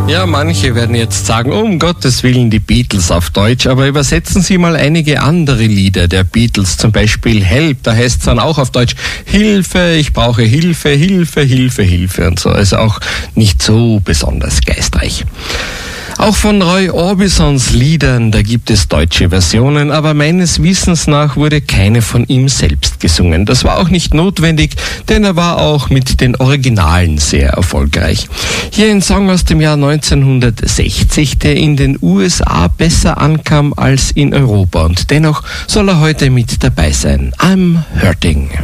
Ja, manche werden jetzt sagen, um Gottes Willen die Beatles auf Deutsch, aber übersetzen Sie mal einige andere Lieder der Beatles, zum Beispiel Help, da heißt es dann auch auf Deutsch Hilfe, ich brauche Hilfe, Hilfe, Hilfe, Hilfe und so, also auch nicht so besonders geistreich. Auch von Roy Orbisons Liedern, da gibt es deutsche Versionen, aber meines Wissens nach wurde keine von ihm selbst gesungen. Das war auch nicht notwendig, denn er war auch mit den Originalen sehr erfolgreich. Hier ein Song aus dem Jahr 1960, der in den USA besser ankam als in Europa und dennoch soll er heute mit dabei sein. I'm Hurting.